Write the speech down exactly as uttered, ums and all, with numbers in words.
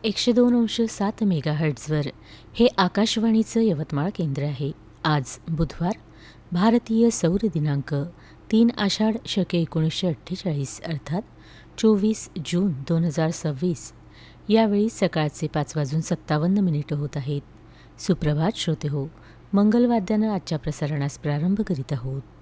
एकशे दोन अंश सात मेगाहर्ट्झवर हे आकाशवाणीचं यवतमाळ केंद्र आहे. आज बुधवार, भारतीय सौर दिनांक तीन आषाढ शके एकोणीसशे अठ्ठेचाळीस अर्थात चोवीस जून दोन हजार सव्वीस. यावेळी सकाळचे पाच वाजून सत्तावन्न मिनिटं होत आहेत. सुप्रभात श्रोते हो, मंगलवाद्यानं आजच्या प्रसारणास प्रारंभ करीत आहोत.